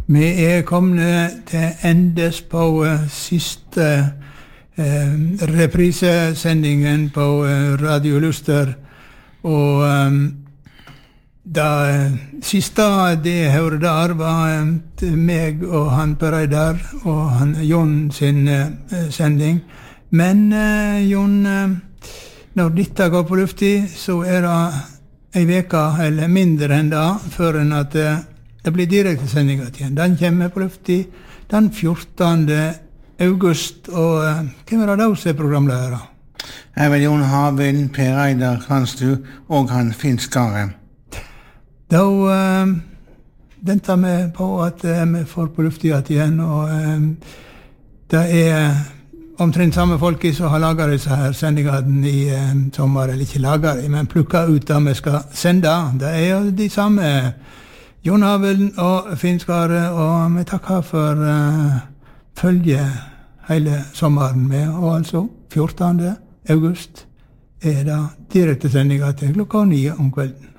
Vi kommet til endes på siste reprisesendingen på Radio Luster, og det siste det hørte der var meg og han Per Reidar og han Jon sin sending. Men Jon, når dette går på lufti, så det en veka eller mindre enn det, før enn at det blir direkte sendinger igjen. Den kommer på lufti den 14. august, og hvem det da som programleder? Jeg vil Jon Havin, Per Reidar Kranstu og han Finn Skare. Da venter vi på at vi får på lufti igjen, og det omtrent samme folk som har laget disse her sendingene i sommer, eller ikke laget dem, men plukket ut det vi skal sende. Det jo de samme Jon Havin og Finn Skare, og vi takker for følge hele sommeren med, og altså 14. august det direkte sendinger til klokka 9 om kvelden.